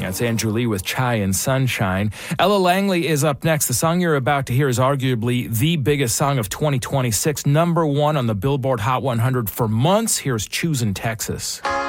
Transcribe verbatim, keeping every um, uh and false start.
That's Andrew Lee with Chai and Sunshine. Ella Langley is up next. The song you're about to hear is arguably the biggest song of twenty twenty-six, number one on the Billboard Hot one hundred for months. Here's Choosin' Texas.